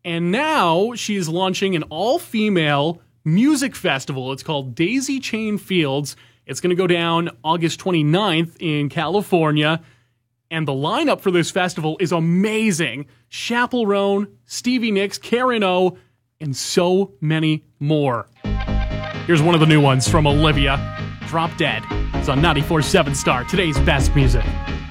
And now she's launching an all-female music festival. It's called Daisy Chain Fields. It's going to go down August 29th in California. And the lineup for this festival is amazing. Chappell Roan, Stevie Nicks, Karen O, and so many more. Here's one of the new ones from Olivia. Drop Dead. It's on 94.7 Star, today's best music.